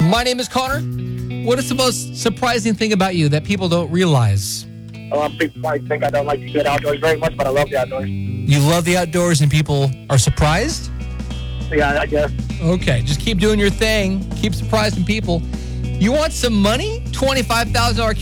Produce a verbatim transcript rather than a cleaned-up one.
My name is Connor. What is the most surprising thing about you that people don't realize? Um, people might think I don't like to get outdoors very much, but I love the outdoors. You love the outdoors and people are surprised? Yeah, I guess. Okay, just keep doing your thing. Keep surprising people. You want some money? twenty-five thousand dollars